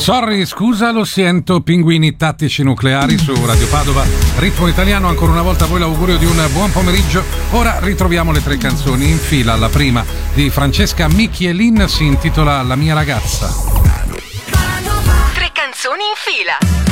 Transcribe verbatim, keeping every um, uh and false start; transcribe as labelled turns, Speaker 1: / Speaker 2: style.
Speaker 1: Sorry, scusa, lo sento, pinguini tattici nucleari su Radio Padova, ritmo italiano, ancora una volta a voi l'augurio di un buon pomeriggio. Ora ritroviamo le tre canzoni in fila. La prima di Francesca Michielin si intitola La mia ragazza.
Speaker 2: Tre canzoni in fila.